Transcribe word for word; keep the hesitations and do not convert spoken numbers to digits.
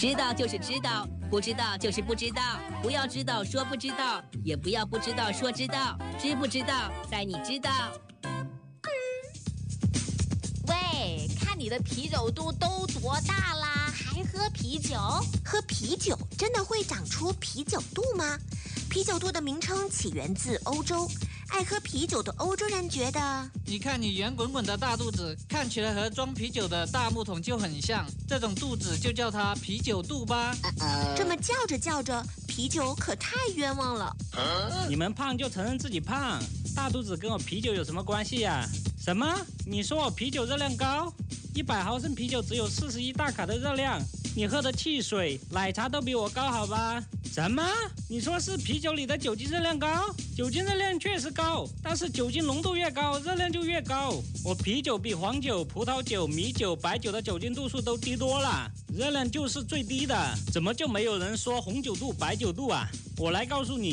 知道就是知道，不知道就是不知道。不要知道说不知道，也不要不知道说知道。知不知道，在你知道。 喂，看你的啤酒肚都多大啦，还喝啤酒？ 喝啤酒真的会长出啤酒肚吗？啤酒肚的名称起源自欧洲，爱喝啤酒的欧洲人觉得， 你看你圆滚滚的大肚子，看起来和装啤酒的大木桶就很像，这种肚子就叫它啤酒肚吧。 这么叫着叫着，啤酒可太冤枉了。 你们胖就承认自己胖，大肚子跟我啤酒有什么关系呀、啊？什么？你说我啤酒热量高？一百毫升啤酒只有四十一大卡的热量，你喝的汽水、奶茶都比我高，好吧？什么？你说是啤酒里的酒精热量高？酒精热量确实高，但是酒精浓度越高，热量就越高。我啤酒比黄酒、葡萄酒、米酒、白酒的酒精度数都低多了，热量就是最低的。怎么就没有人说红酒肚、白酒肚啊？我来告诉你。